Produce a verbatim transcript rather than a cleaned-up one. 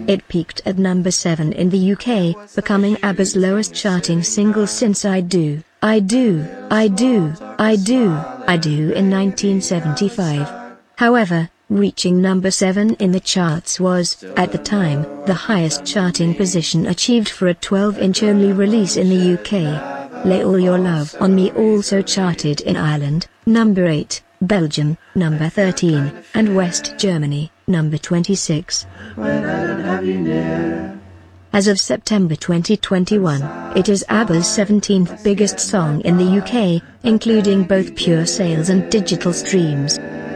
It peaked at number seven in the U K, becoming ABBA's lowest charting single since I Do, I Do, I Do, I Do, I Do in nineteen seventy-five. However, reaching number seven in the charts was, at the time, the highest charting position achieved for a twelve inch only release in the U K. Lay All Your Love on Me also charted in Ireland, number eight, Belgium, number thirteen, and West Germany, number twenty-six. As of September twenty twenty-one, it is ABBA's seventeenth biggest song in the U K, including both pure sales and digital streams.